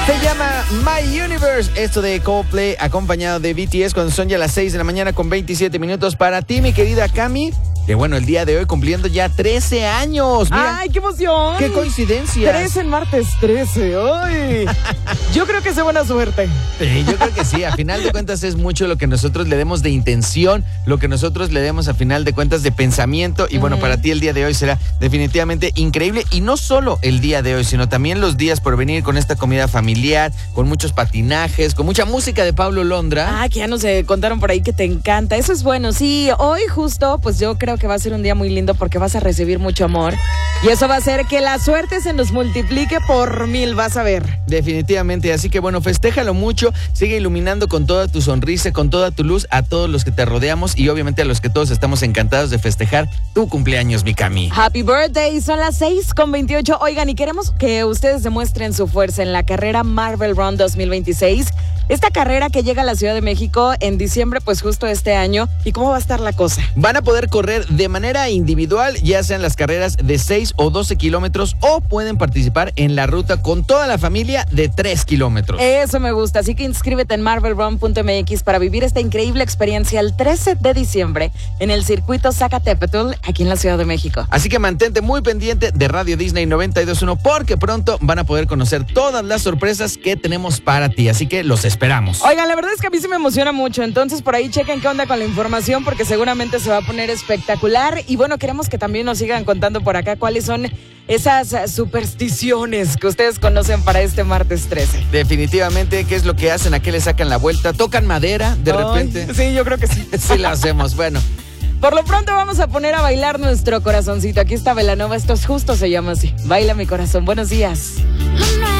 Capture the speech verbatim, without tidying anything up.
Se llama My Universe, esto de Coldplay acompañado de B T S cuando son ya las seis de la mañana con veintisiete minutos para ti, mi querida Cami. Que bueno, el día de hoy cumpliendo ya trece años. Mira, ¡ay, qué emoción! ¡Qué coincidencia! trece en martes trece. ¡Ay! Yo creo que es de buena suerte. Sí, yo creo que sí. A final de cuentas es mucho lo que nosotros le demos de intención, lo que nosotros le demos a final de cuentas de pensamiento. Y bueno, uh-huh. para ti el día de hoy será definitivamente increíble. Y no solo el día de hoy, sino también los días por venir con esta comida familiar, con muchos patinajes, con mucha música de Pablo Londra. Ah, que ya nos eh, contaron por ahí que te encanta. Eso es bueno. Sí, hoy justo, pues yo creo que va a ser un día muy lindo porque vas a recibir mucho amor. Y eso va a hacer que la suerte se nos multiplique por mil, vas a ver. Definitivamente, así que bueno, festéjalo mucho, sigue iluminando con toda tu sonrisa, con toda tu luz a todos los que te rodeamos y obviamente a los que todos estamos encantados de festejar tu cumpleaños, mi Cami. Happy birthday, son las seis con veintiocho. Oigan, y queremos que ustedes demuestren su fuerza en la carrera Marvel Run dos mil veintiséis. Esta carrera que llega a la Ciudad de México en diciembre, pues justo este año. ¿Y cómo va a estar la cosa? Van a poder correr de manera individual, ya sean las carreras de seis o doce kilómetros, o pueden participar en la ruta con toda la familia de tres kilómetros. Eso me gusta, así que inscríbete en marvel run punto m x para vivir esta increíble experiencia el trece de diciembre en el circuito Zacatepetl, aquí en la Ciudad de México. Así que mantente muy pendiente de Radio Disney noventa y dos punto uno porque pronto van a poder conocer todas las sorpresas que tenemos para ti, así que los esperamos. Oigan, la verdad es que a mí sí me emociona mucho, entonces por ahí chequen qué onda con la información porque seguramente se va a poner espectacular. Y bueno, queremos que también nos sigan contando por acá cuáles son esas supersticiones que ustedes conocen para este martes trece. Definitivamente, ¿qué es lo que hacen? ¿A qué le sacan la vuelta? ¿Tocan madera de Ay, repente? Sí, yo creo que sí. Sí lo hacemos, bueno. Por lo pronto vamos a poner a bailar nuestro corazoncito. Aquí está Belanova, esto es justo, se llama así. Baila mi corazón, buenos días.